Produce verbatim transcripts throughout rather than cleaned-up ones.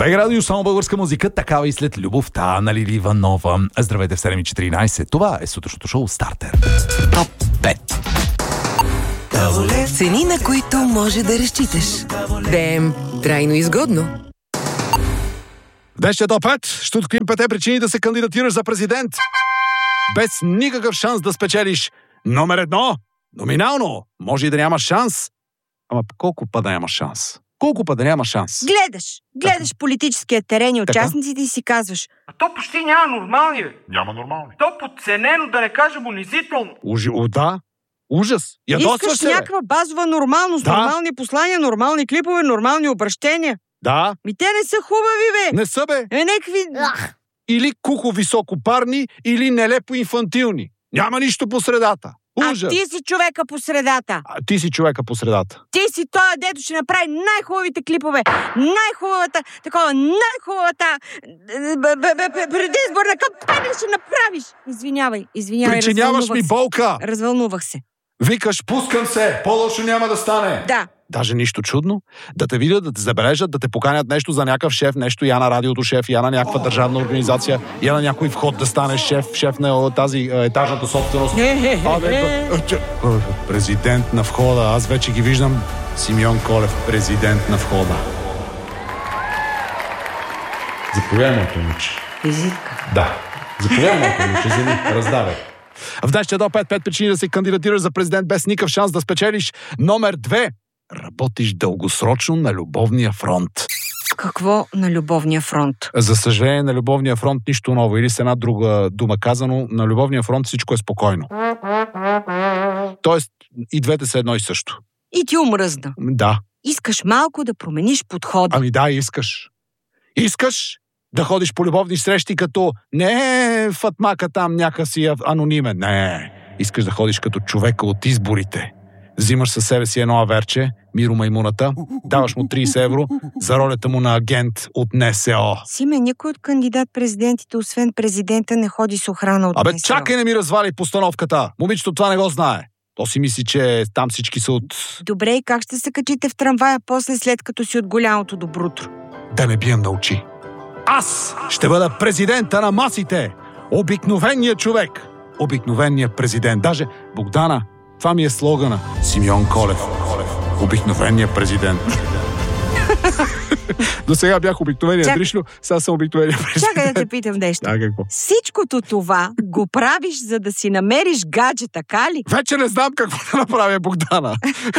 БГ Радио, само българска музика, такава и след любовта на Лили Иванова. Здравейте в седем и четиринайсет. Това е сутрешното шоу Стартер. Топ пет. Цени, на които може да разчиташ. Дем трайно изгодно. В днешния топ пет ще открием пете причини да се кандидатираш за президент без никакъв шанс да спечелиш. Номер едно. Номинално. Може и да нямаш шанс. Ама колко път да нямаш шанс? Колко път да нямаш шанс? Гледаш. Гледаш така политическия терен и участниците и си казваш: а то почти няма нормални. Няма нормални. То подценено, да не кажем унизително. Уж... О, да. Ужас. Ядосваш искаш се, някаква базова нормалност, да. Нормални послания, нормални клипове, нормални обращения. Да. Ми те не са хубави, бе. Не са, бе. Е, некви... Или кухо високопарни, или нелепо инфантилни. Няма нищо по средата. Ужас. А ти си човека по средата. А ти си човека по средата. Ти си той, дето ще направи най-хубавите клипове, най-хубавата, такова, най-хубавата предизборна кампания ще направиш. Извинявай, извинявай, Причиняваш ми болка. Развълнувах се. Викаш, пускам се, по-лошо няма да стане. Да. Даже нищо чудно. Да те видят, да те забележат, да те поканят нещо за някакъв шеф, нещо я на радиото шеф, я на някаква държавна организация, я на някой вход да станеш шеф, шеф на тази етажната собственост. Абе, президент на входа. Аз вече ги виждам. Симеон Колев, президент на входа. Заповядай, моето момиче. Визитка. Да. Заповядай, моето момиче, вземи, раздавай. В днешния топ пет, пет причини да се кандидатираш за президент без никакъв шанс да спечелиш. Номер две. Работиш дългосрочно на любовния фронт. Какво на любовния фронт? За съжаление, на любовния фронт нищо ново. Или с една друга дума казано, на любовния фронт всичко е спокойно. Тоест, и двете са едно и също. И ти омръзна. Да. Искаш малко да промениш подхода. Ами да, искаш. Искаш да ходиш по любовни срещи като не Фатмака там някакси анонимен. Не. Искаш да ходиш като човека от изборите. Взимаш със себе си едно аверче, Миро Маймуната, даваш му трийсет евро за ролята му на агент от НСО. Симе, никой от кандидат-президентите, освен президента, не ходи с охрана от Абе, НСО. чакай, не ми развали постановката. Момичето това не го знае. То си мисли, че там всички са от... Добре, и как ще се качите в трамвая после, след като си от голямото добрутро? Да не бием на очи. Аз ще бъда президента на масите. Обикновеният човек. Обикновеният президент. Даже Богдана, това ми е слогана. Симеон Колев. Обикновеният президент. До сега бях обикновеният Чак... Дришно, сега съм обикновеният президент. Чакай да те питам нещо. Да, какво? Всичкото това го правиш, за да си намериш гадже, така ли? Вече не знам какво да направя, Богдана.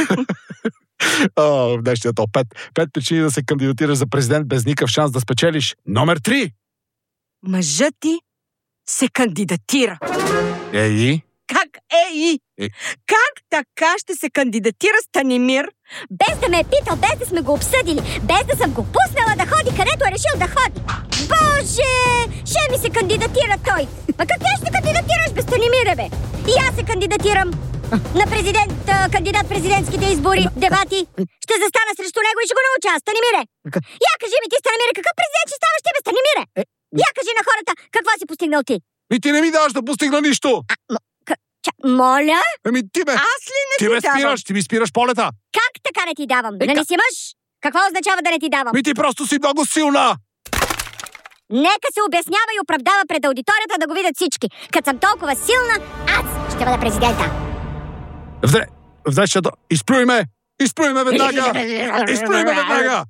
О, в днешния топ пет. Пет причини да се кандидатираш за президент без никакъв шанс да спечелиш. Номер три. Мъжът ти се кандидатира. Ей. Как ей? Е. Как така ще се кандидатира Станимир? Без да ме е питал, без да сме го обсъдили, без да съм го пуснала да ходи, където е решил да ходи. Боже! Ще ми се кандидатира той. А как ще кандидатираш без Станимира, бе? И аз се кандидатирам на президент, кандидат президентските избори, дебати. Ще застана срещу него и ще го науча. Станимире! Я кажи ми ти, Станимире, какъв президент ще ставаш ти, бе, Станимире? Я кажи на хората, какво си постигнал ти? И ти не ми даваш да постигна нищо. А, м- к- ча, моля? Еми ти ме, Аз ли не ти ти ме давам? спираш, ти ми спираш полета. Как така не ти давам? Е, Нали как? си мъж? Какво означава да не ти давам? Ми ти просто си много силна. Нека се обяснява и оправдава пред аудиторията да го видят всички. Като съм толкова силна, аз ще бъда президента. Вде, вдещето, изплюй ме, изплюй ме веднага. Изплюй ме веднага.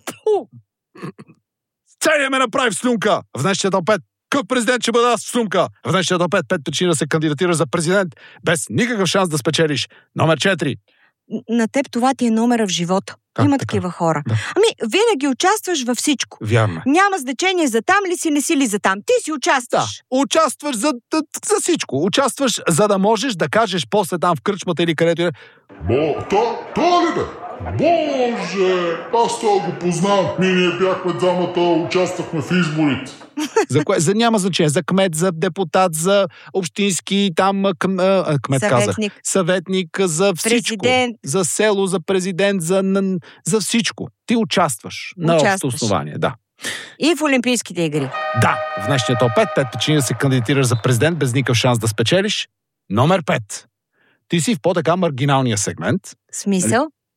Целия ме направи в слюнка. В днешния топ пет. Какъв президент ще бъда аз в слюнка? В днешния топ пет. Пет причини да се кандидатираш за президент без никакъв шанс да спечелиш. Номер четири. На теб това ти е номера в живота. Как Има така? такива хора. Да. Ами, винаги участваш във всичко. Вярно. Няма значение за там ли си, не си ли за там. Ти си Да, участваш. участваш за, за всичко. Участваш, за да можеш да кажеш после там в кръчмата или където е. Бо, то, то ли бе? Боже, аз това го познавам. Ние, ние бяхме двамата, участвахме в изборите. За кое? За няма значение. За кмет, за депутат, за общински, там км, а, кмет Съветник. казах. Съветник, за всичко. Президент. За село, за президент, за, за всичко. Ти участваш. На общо Участваш. основание, да. И в Олимпийските игри. Да, в днешния топ пет, пет причини да се кандидатираш за президент без никакъв шанс да спечелиш. Номер пет. Ти си в по-така маргиналния сегмент. Смисъл?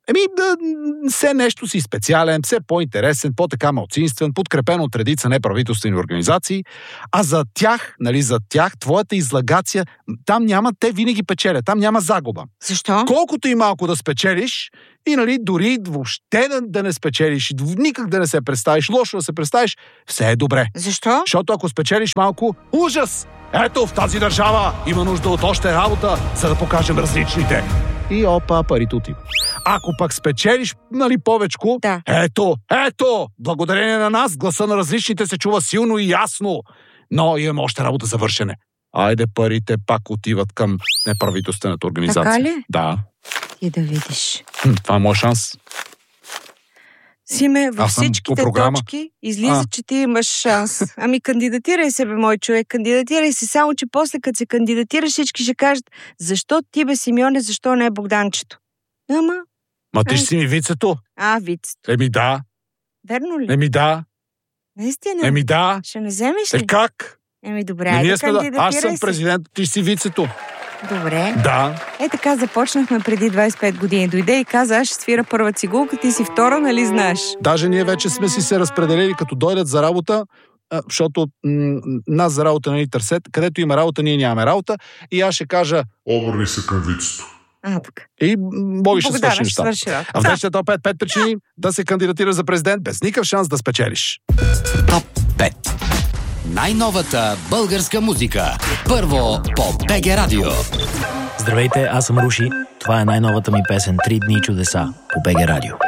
Еми, да, все нещо си специален, все по-интересен, по-така малцинствен, подкрепен от редица неправителствени организации, а за тях, нали, за тях, твоята излагация, там няма, те винаги печелят, там няма загуба. Защо? Колкото и малко да спечелиш, и нали, дори въобще да, да не спечелиш, никак да не се представиш, лошо да се представиш, все е добре. Защо? Защото ако спечелиш малко, ужас! Ето, в тази държава има нужда от още работа, за да покажем различните. И опа, парите отиват. Ако пък спечелиш, нали, повечко, да. ето, ето, благодарение на нас, гласа на различните се чува силно и ясно. Но имаме още работа за вършене. Айде, парите пак отиват към неправителствената организация. Така ли? Да. И да видиш. Хм, това е мой шанс. Симе, във Аз съм всичките по програма. точки излиза, А. че ти имаш шанс. Ами кандидатирай се, бе, мой човек, кандидатирай се, само че после, като се кандидатираш, всички ще кажат, защо ти, бе, Симеоне, защо не е Богданчето? Ама, Ма ти ще си ми вицето? а, вицето. Еми да, Верно ли? еми да, Наистина? еми да. Ще не вземеш Е ли? как? Еми, добре, Ами айде ние сме да... кандидатирай Аз съм се. президент, ти си вицето. Добре. Да. Е, така започнахме преди двайсет и пет години. Дойде и каза, аз ще свира първа цигулка, ти си втора, нали знаеш? Даже ние вече сме си се разпределили, като дойдат за работа, а, защото м- нас за работа не ни търсят. Където има работа, ние нямаме работа. И аз ще кажа, Обърни се към вицето. А, така. и Боги ще Богдана свърши ще неща. свърши работа. А в днешния топ пет, пет причини да се кандидатира за президент без никакъв шанс да спечелиш. Топ пет. Най-новата българска музика. Първо по Б Г Радио. Здравейте, аз съм Руши. Това е най-новата ми песен «Три дни чудеса» по Б Г Радио.